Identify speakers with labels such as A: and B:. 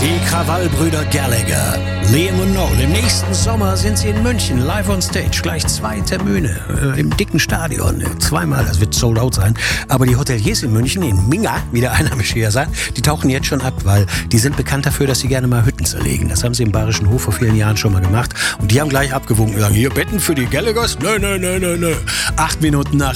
A: Die Krawallbrüder Gallagher, Liam und Noel. Im nächsten Sommer sind sie in München, live on stage. Gleich 2 Termine im dicken Stadion. Zweimal, das wird sold out sein. Aber die Hoteliers in München, in Minga, wie der Einheimische hier sagt, die tauchen jetzt schon ab, weil die sind bekannt dafür, dass sie gerne mal Hütten zerlegen. Das haben sie im Bayerischen Hof vor vielen Jahren schon mal gemacht. Und die haben gleich abgewunken und sagen, hier Betten für die Gallaghers? Nö. 8 Minuten nach